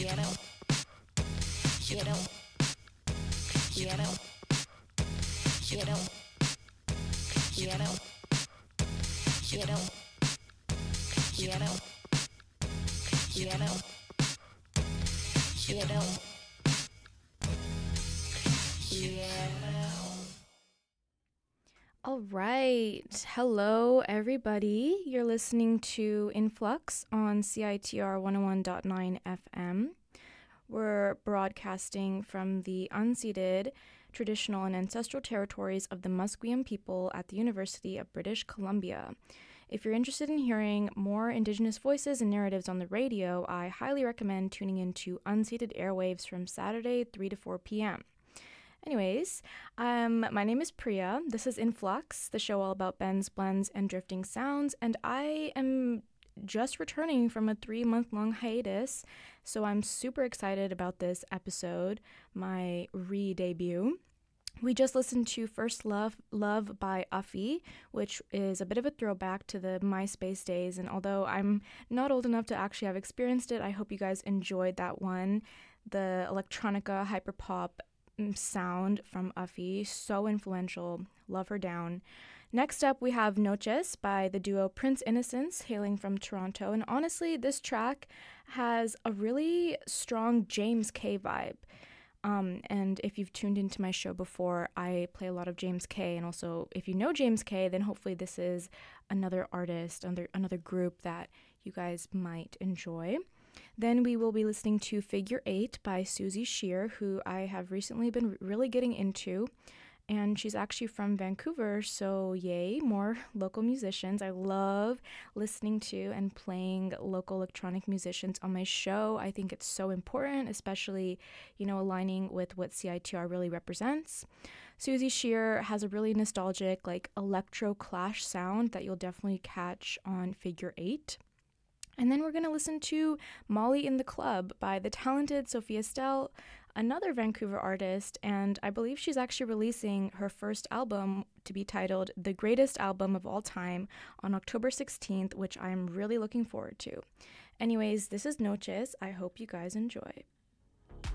All right. Hello, everybody. You're listening to Influx on CITR 101.9 FM. We're broadcasting from the unceded, traditional, and ancestral territories of the Musqueam people at the University of British Columbia. If you're interested in hearing more Indigenous voices and narratives on the radio, I highly recommend tuning into Unceded Airwaves from Saturday, 3 to 4 p.m. Anyways, my name is Priya. This is Influx, the show all about bends, blends, and drifting sounds, and I am just returning from a 3-month-long hiatus, so I'm super excited about this episode, my re-debut. We just listened to First Love by Uffy, which is a bit of a throwback to the MySpace days, and although I'm not old enough to actually have experienced it, I hope you guys enjoyed that one. The electronica hyperpop sound from Uffy, so influential, love her down. Next up, we have Noches by the duo Prince Innocence, hailing from Toronto, and honestly, this track has a really strong James K vibe. And if you've tuned into my show before, I play a lot of James K, and also if you know James K, then hopefully this is another artist, another group that you guys might enjoy. Then we will be listening to Figure 8 by Susie Shear, who I have recently been really getting into, and she's actually from Vancouver, so yay, more local musicians. I love listening to and playing local electronic musicians on my show. I think it's so important, especially, aligning with what CITR really represents. Susie Shear has a really nostalgic, electro clash sound that you'll definitely catch on Figure 8. And then we're going to listen to Molly in the Club by the talented Sophia Stell, another Vancouver artist, and I believe she's actually releasing her first album to be titled The Greatest Album of All Time on October 16th, which I'm really looking forward to. Anyways, this is Noches. I hope you guys enjoy.